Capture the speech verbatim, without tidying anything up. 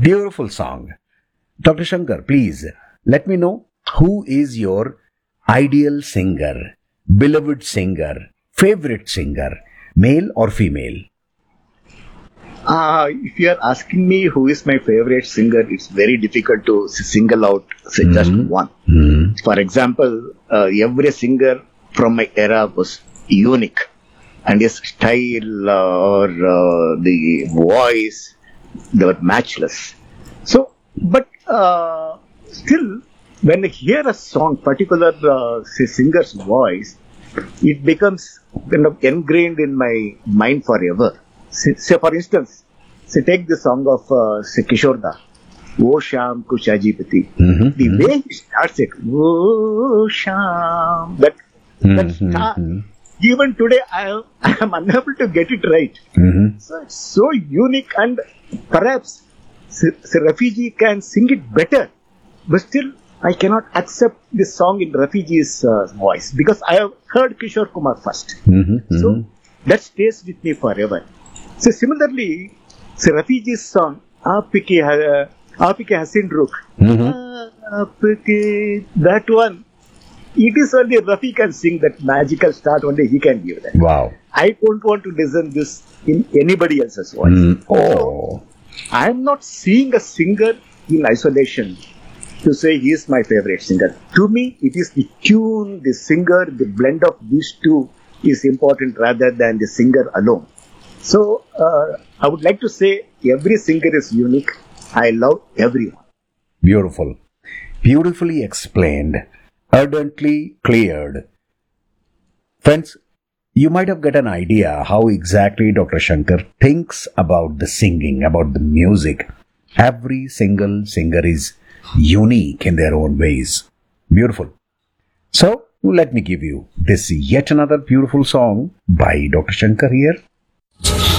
Beautiful song. Doctor Shankar, please let me know who is your ideal singer, beloved singer, favorite singer, male or female? Uh, if you are asking me who is my favorite singer, it's very difficult to single out say mm-hmm. just one. Mm-hmm. For example, uh, every singer from my era was unique, and his style uh, or uh, the voice, they were matchless. So, but uh, still, when I hear a song, particular uh, say singer's voice, it becomes kind of ingrained in my mind forever. Say, say for instance, say take the song of uh, say Kishore Da, "O Sham Kuch Ajibati." Mm-hmm, the mm-hmm. way he starts it, "O Sham," that mm-hmm, that start. Mm-hmm. Even today, I, I am unable to get it right. Mm-hmm. So it's so unique, and perhaps say, say Rafiji can sing it better, but still I cannot accept this song in Rafiji's uh, voice because I have heard Kishore Kumar first. Mm-hmm, mm-hmm. So that stays with me forever. So similarly, say Rafiji's song, Aapke uh, Aapke Hasin Rukh, mm-hmm. Aapke, that one, it is only Rafi can sing that magical start, only he can give that. Wow. I don't want to listen this in anybody else's voice. Mm. Oh. So, I am not seeing a singer in isolation to say he is my favorite singer. To me, it is the tune, the singer, the blend of these two is important rather than the singer alone. So, uh, I would like to say every singer is unique. I love everyone. Beautiful. Beautifully explained. Ardently cleared. Friends, you might have got an idea how exactly Doctor Shankar thinks about the singing, about the music. Every single singer is unique in their own ways. Beautiful. So, let me give you this yet another beautiful song by Doctor Shankar here.